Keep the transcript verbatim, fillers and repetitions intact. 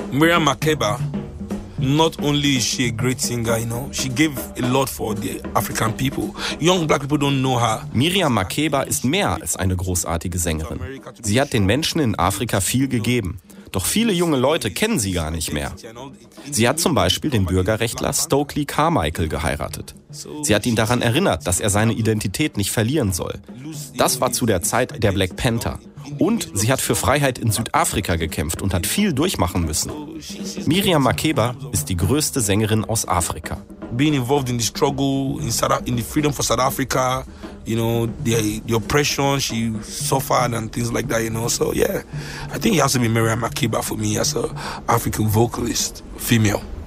Miriam Makeba, not only is she a great singer, you know, she gave a lot for the African people. Young black people don't know her. Miriam Makeba ist mehr als eine großartige Sängerin. Sie hat den Menschen in Afrika viel gegeben. Doch viele junge Leute kennen sie gar nicht mehr. Sie hat zum Beispiel den Bürgerrechtler Stokely Carmichael geheiratet. Sie hat ihn daran erinnert, dass er seine Identität nicht verlieren soll. Das war zu der Zeit der Black Panther. Und sie hat für Freiheit in Südafrika gekämpft und hat viel durchmachen müssen. Miriam Makeba ist die größte Sängerin aus Afrika. Being involved in the struggle, in, South, in the freedom for South Africa, you know, the, the oppression she suffered and things like that, you know. So, yeah, I think it has to be Miriam Makeba for me as an African vocalist, female.